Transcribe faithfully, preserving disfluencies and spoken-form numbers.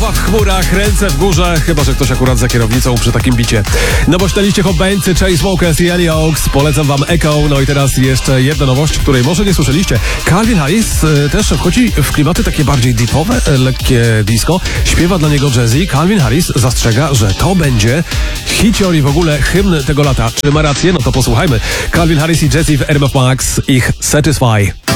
Głowa w chmurach, ręce w górze, chyba że ktoś akurat za kierownicą przy takim bicie. No bo śledziliście Hobeńcy, Chainsmokers i Ellie Oaks. Polecam wam Echo. No i teraz jeszcze jedna nowość, której może nie słyszeliście. Calvin Harris y, też wchodzi w klimaty takie bardziej deepowe, y, lekkie disco. Śpiewa dla niego Jazzy. Calvin Harris zastrzega, że to będzie hicior i w ogóle hymn tego lata. Czy ma rację? No to posłuchajmy. Calvin Harris i Jazzy w R M F Max, ich Satisfy.